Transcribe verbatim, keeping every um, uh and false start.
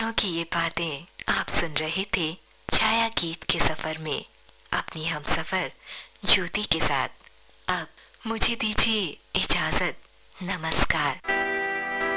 दिनों की ये बातें आप सुन रहे थे छाया गीत के सफर में अपनी हम सफर ज्योति के साथ। अब मुझे दीजिए इजाजत। नमस्कार।